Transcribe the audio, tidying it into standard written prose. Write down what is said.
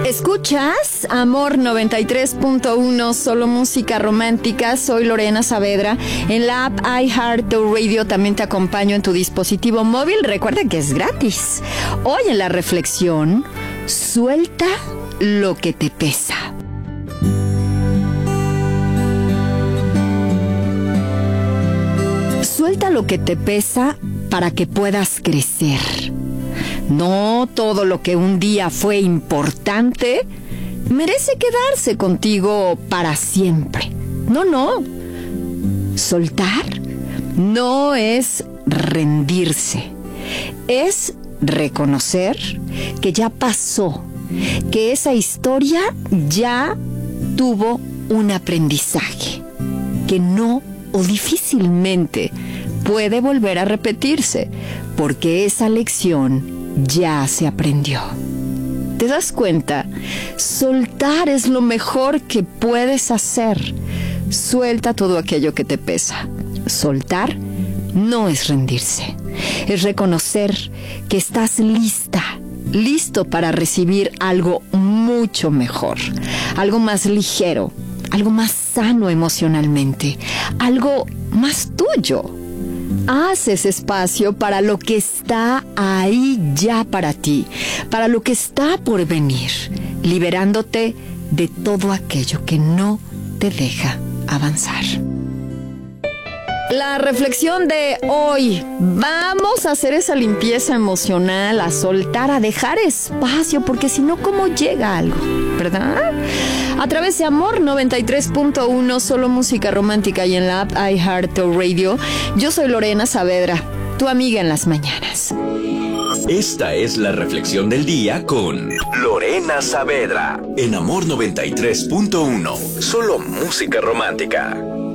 Escuchas Amor 93.1, solo música romántica. Soy Lorena Saavedra. En la app iHeartRadio también te acompaño en tu dispositivo móvil. Recuerda que es gratis. Hoy en la reflexión, suelta lo que te pesa. Suelta lo que te pesa para que puedas crecer. No todo lo que un día fue importante merece quedarse contigo para siempre. No. Soltar no es rendirse. Es reconocer que ya pasó, que esa historia ya tuvo un aprendizaje, que no o difícilmente puede volver a repetirse, porque esa lección ya se aprendió. ¿Te das cuenta? Soltar es lo mejor que puedes hacer. Suelta todo aquello que te pesa. Soltar no es rendirse. Es reconocer que estás listo para recibir algo mucho mejor, algo más ligero, algo más sano emocionalmente, algo más tuyo. Haz ese espacio para lo que está ahí ya para ti, para lo que está por venir, liberándote de todo aquello que no te deja avanzar. La reflexión de hoy: vamos a hacer esa limpieza emocional, a soltar, a dejar espacio, porque si no, ¿cómo llega algo? ¿Verdad? A través de Amor 93.1, solo música romántica, y en la app iHeartRadio. Yo soy Lorena Saavedra, tu amiga en las mañanas. Esta es la reflexión del día con Lorena Saavedra en Amor 93.1, solo música romántica.